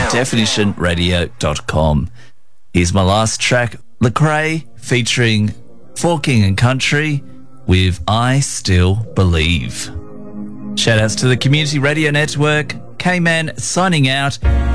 definitionradio.com. Here's my last track, Lecrae featuring Forking and Country with I Still Believe. Shout outs to the Community Radio Network. K-Man signing out.